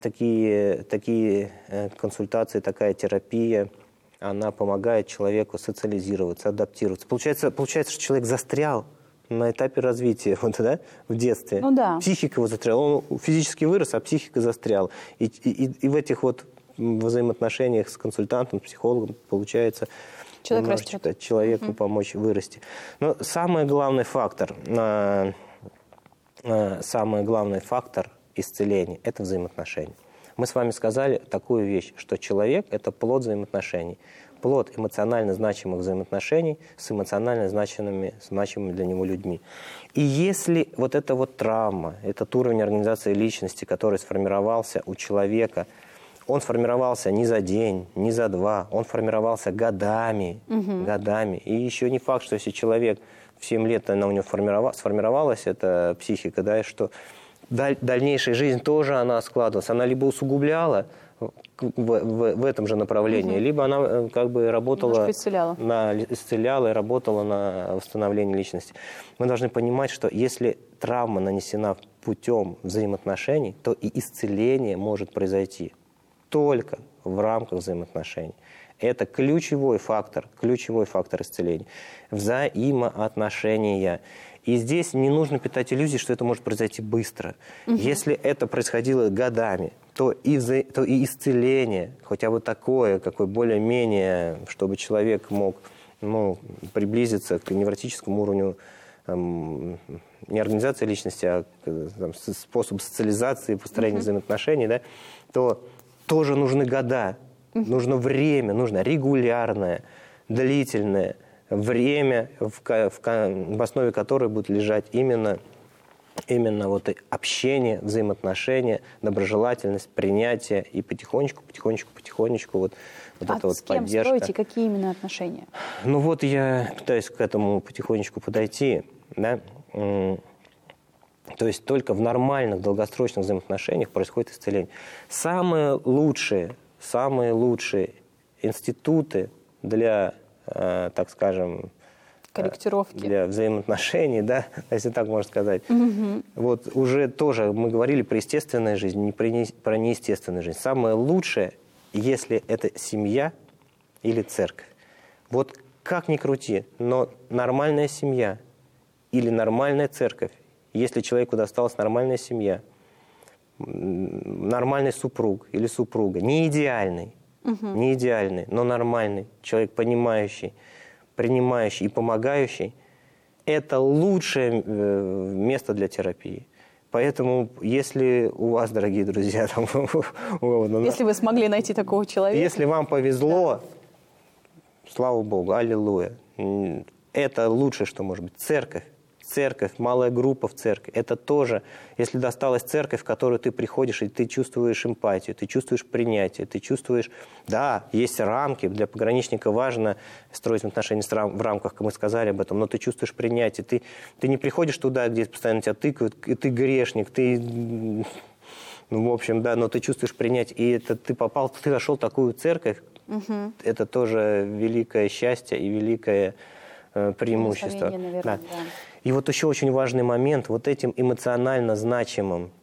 Такие консультации, такая терапия, она помогает человеку социализироваться, адаптироваться. Получается, что человек застрял на этапе развития в детстве. Ну да. Психика его застряла. Он физически вырос, а психика застряла. И в этих взаимоотношениях с консультантом, с психологом получается человеку помочь вырасти. Но самый главный фактор исцеления – это взаимоотношения. Мы с вами сказали такую вещь, что человек – это плод взаимоотношений. Плод эмоционально значимых взаимоотношений с эмоционально значимыми для него людьми. И если эта травма, этот уровень организации личности, который сформировался у человека, он сформировался не за день, не за два, он формировался годами. И еще не факт, что если человек в 7 лет она у него сформировалась, эта психика, да, и что дальнейшая жизнь тоже она складывалась, она либо усугубляла в этом же направлении, либо она работала, исцеляла и работала на восстановление личности. Мы должны понимать, что если травма нанесена путем взаимоотношений, то и исцеление может произойти только в рамках взаимоотношений. Это ключевой фактор исцеления. Взаимоотношения. И здесь не нужно питать иллюзий, что это может произойти быстро. Если это происходило годами, то и исцеление, хотя бы такое, какое более-менее, чтобы человек мог приблизиться к невротическому уровню не организации личности, а способ социализации, построения взаимоотношений, да, то тоже нужны года, нужно время, нужно регулярное, длительное время, в основе которой будет лежать именно общение, взаимоотношения, доброжелательность, принятие и потихонечку с кем поддержка. строите, какие именно отношения? Я пытаюсь к этому потихонечку подойти, да. То есть только в нормальных долгосрочных взаимоотношениях происходит исцеление. Самые лучшие институты для, так скажем, корректировки, для взаимоотношений, да, если так можно сказать. Уже тоже мы говорили про естественную жизнь, не про неестественную жизнь. Самое лучшее, если это семья или церковь. Как ни крути, но нормальная семья или нормальная церковь, если человеку досталась нормальная семья, нормальный супруг или супруга, не идеальный, но нормальный, человек понимающий, принимающий и помогающий, это лучшее место для терапии. Поэтому, если у вас, дорогие друзья, если вы смогли найти такого человека, если вам повезло, слава Богу, аллилуйя, это лучшее, что может быть. Церковь, малая группа в церкви. Это тоже, если досталась церковь, в которую ты приходишь, и ты чувствуешь эмпатию, ты чувствуешь принятие, ты чувствуешь, да, есть рамки, для пограничника важно строить отношения в рамках, как мы сказали об этом, но ты чувствуешь принятие, ты не приходишь туда, где постоянно тебя тыкают, и ты грешник, но ты чувствуешь принятие, и это ты вошел в такую церковь, это тоже великое счастье и великое преимущество. Наверное, да. И еще очень важный момент, этим эмоционально значимым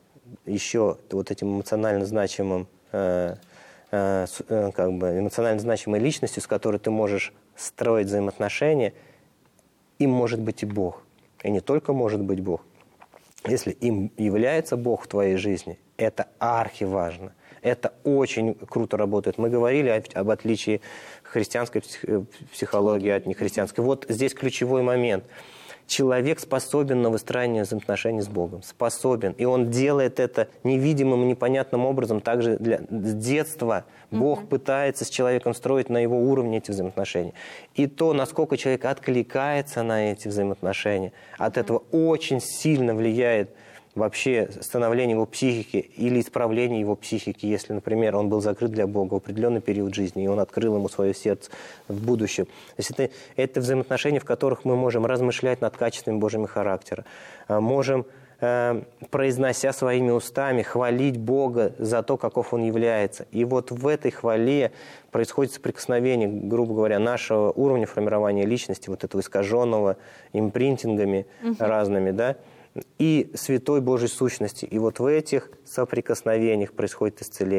эмоционально значимой личностью, с которой ты можешь строить взаимоотношения, им может быть и Бог. И не только может быть Бог. Если им является Бог в твоей жизни, это архиважно. Это очень круто работает. Мы говорили об отличии христианской психологии от нехристианской. Здесь ключевой момент. Человек способен на выстраивание взаимоотношений с Богом. Способен. И он делает это невидимым и непонятным образом. Также с детства Бог пытается с человеком строить на его уровне эти взаимоотношения. И то, насколько человек откликается на эти взаимоотношения, от этого очень сильно влияет вообще становление его психики или исправление его психики, если, например, он был закрыт для Бога в определенный период жизни, и он открыл ему свое сердце в будущем. То есть это взаимоотношения, в которых мы можем размышлять над качествами Божьего характера, можем, произнося своими устами, хвалить Бога за то, каков Он является. И в этой хвале происходит соприкосновение, грубо говоря, нашего уровня формирования личности, этого искаженного импринтингами разными, да, и святой Божьей сущности. И вот в этих соприкосновениях происходит исцеление.